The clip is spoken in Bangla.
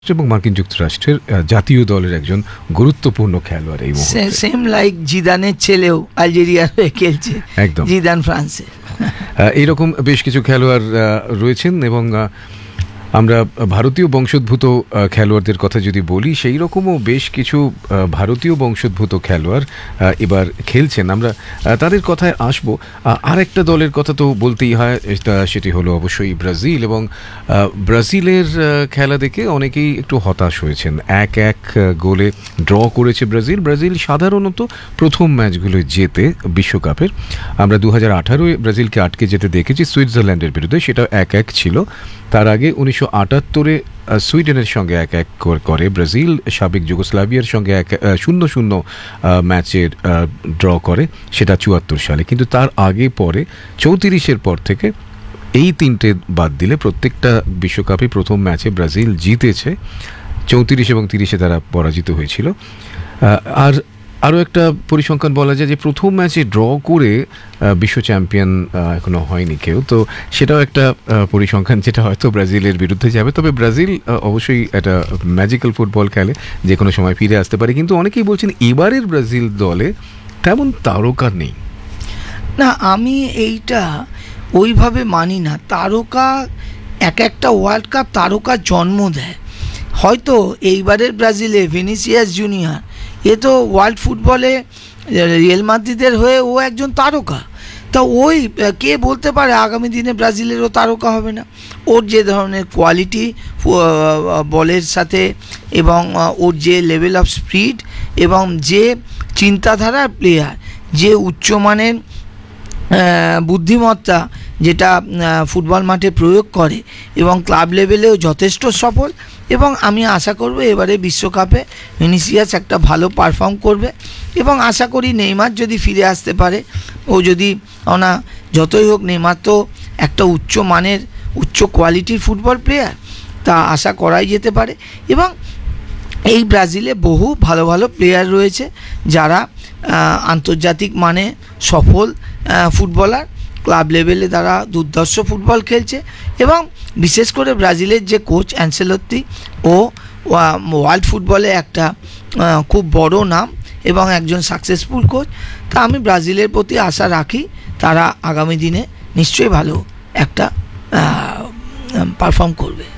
এবং মার্কিন যুক্তরাষ্ট্রের জাতীয় দলের একজন গুরুত্বপূর্ণ খেলোয়াড় এই মুহূর্তে। সেম লাইক জিদানের ছেলেও আলজেরিয়ার হয়ে খেলছে, একদম জিদান ফ্রান্সে। এইরকম বেশ কিছু খেলোয়াড় রয়েছেন এবং আমরা ভারতীয় বংশোদ্ভূত খেলোয়াড়দের কথা যদি বলি, সেই রকমও বেশ কিছু ভারতীয় বংশোদ্ভূত খেলোয়াড় এবার খেলছেন। আমরা তাদের কথায় আসব। আর একটা দলের কথা তো বলতেই হয়, সেটি হলো অবশ্যই ব্রাজিল। এবং ব্রাজিলের খেলা দেখে অনেকেই একটু হতাশ হয়েছেন। 1-1 গোলে ড্র করেছে ব্রাজিল সাধারণত প্রথম ম্যাচগুলো জেতে বিশ্বকাপের। আমরা 2018 ব্রাজিলকে আটকে যেতে দেখেছি সুইজারল্যান্ডের বিরুদ্ধে, সেটা 1-1 ছিল। তার আগে 1978 সুইডেনের সঙ্গে 1-1 করে ব্রাজিল, সাবেক যুগোস্লাভিয়ার সঙ্গে 0-0 ম্যাচের ড্র করে, সেটা 74 সালে। কিন্তু তার আগে পরে 34-এর পর থেকে এই তিনটে বাদ দিলে প্রত্যেকটা বিশ্বকাপে প্রথম ম্যাচে ব্রাজিল জিতেছে। 34 এবং 30-এ তারা পরাজিত হয়েছিল। আর আরও একটা পরিসংখ্যান বলা যায় যে প্রথম ম্যাচে ড্র করে বিশ্ব চ্যাম্পিয়ন এখনো হয়নি কেউ। তো সেটাও একটা পরিসংখ্যান যেটা হয়তো ব্রাজিলের বিরুদ্ধে যাবে। তবে ব্রাজিল অবশ্যই একটা ম্যাজিক্যাল ফুটবল খেলে, যে কোনো সময় ফিরে আসতে পারে। কিন্তু অনেকেই বলছেন এবারের ব্রাজিল দলে তেমন তারকা নেই। না, আমি এইটা ওইভাবে মানি না। তারকা একটা ওয়ার্ল্ড কাপ তারকা জন্ম দেয়। হয়তো এইবারের ব্রাজিলে ভিনিসিয়াস জুনিয়র, এ তো ওয়ার্ল্ড ফুটবলে রিয়াল মাদ্রিদের হয়ে ও একজন তারকা। তা ওই কে বলতে পারে আগামী দিনে ব্রাজিলেরও তারকা হবে না? ওর যে ধরনের কোয়ালিটি বলের সাথে, এবং ওর যে লেভেল অফ স্পিড, এবং যে চিন্তাধারার প্লেয়ার, যে উচ্চমানের বুদ্ধিমত্তা যেটা ফুটবল মাঠে প্রয়োগ করে, এবং ক্লাব লেভেলেও যথেষ্ট সফল। এবং আমি আশা করব এবারে বিশ্বকাপে ভিনিসিয়াস একটা ভালো পারফর্ম করবে। এবং আশা করি নেইমার যদি ফিরে আসতে পারে, ও যদি না, যতই হোক নেইমার তো একটা উচ্চ মানের উচ্চ কোয়ালিটির ফুটবল প্লেয়ার, তা আশা করাই যেতে পারে। এবং এই ব্রাজিলে বহু ভালো ভালো প্লেয়ার রয়েছে যারা আন্তর্জাতিক মানে সফল ফুটবলার, ক্লাব লেভেলে তারা দুর্ধর্ষ ফুটবল খেলছে। এবং বিশেষ করে ব্রাজিলের যে কোচ অ্যানসেলোত্তি, ও ওয়ার্ল্ড ফুটবলে একটা খুব বড় নাম এবং একজন সাকসেসফুল কোচ। তা আমি ব্রাজিলের প্রতি আশা রাখি, তারা আগামী দিনে নিশ্চয়ই ভালো একটা পারফর্ম করবে।